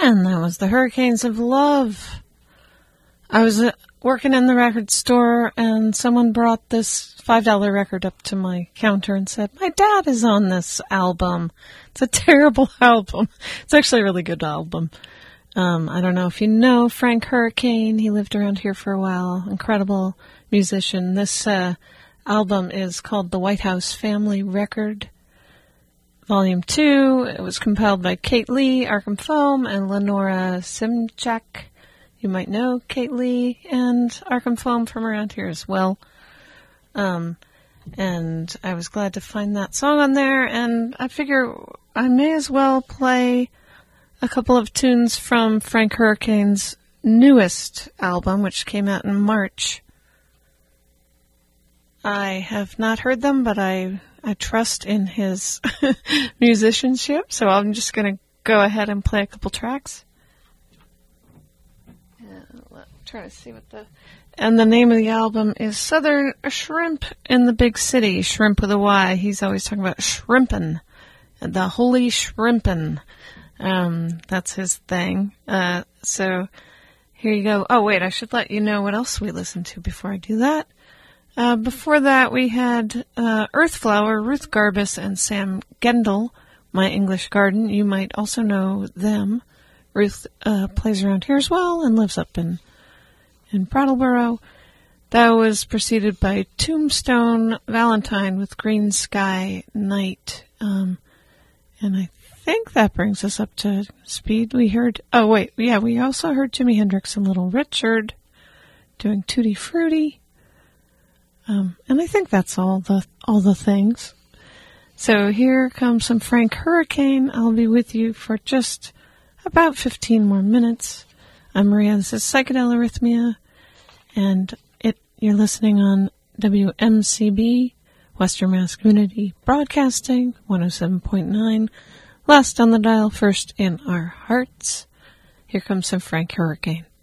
And that was the Hurricanes of Love. I was working in the record store, and someone brought this $5 record up to my counter and said, "My dad is on this album. It's a terrible album." It's actually a really good album. I don't know if you know Frank Hurricane. He lived around here for a while. Incredible musician. This album is called The White House Family Record, Volume 2. It was compiled by Kate Lee, Arkham Foam, and Lenora Simchak. You might know Kate Lee and Arkham Foam from around here as well. And I was glad to find that song on there, and I figure I may as well play a couple of tunes from Frank Hurricane's newest album, which came out in March. I have not heard them, but I trust in his musicianship, so I'm just going to go ahead and play a couple tracks. Trying to see what and the name of the album is Southern Shrimp in the Big City. Shrimp with a Y. He's always talking about shrimpin', the holy shrimpin'. That's his thing. So here you go. Oh wait, I should let you know what else we listened to before I do that. Before that, we had Earthflower, Ruth Garbus, and Sam Gendel, My English Garden. You might also know them. Ruth plays around here as well and lives up in Brattleboro. That was preceded by Tombstone Valentine with Green Sky Night. And I think that brings us up to speed. We also heard Jimi Hendrix and Little Richard doing Tutti Frutti. And I think that's all the things. So here comes some Frank Hurricane. I'll be with you for just about 15 more minutes. I'm Maria. This is Psychedelarrhythmia, and you're listening on WMCB, Western Mass Community Broadcasting, 107.9. Last on the dial, first in our hearts. Here comes some Frank Hurricane.